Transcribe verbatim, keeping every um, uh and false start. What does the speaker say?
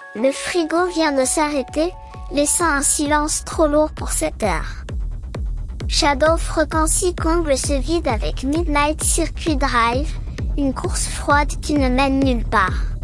Le frigo vient de s'arrêter, laissant un silence trop lourd pour cette heure. Shadow Frequency comble ce vide avec Midnight Circuit Drive, une course froide qui ne mène nulle part.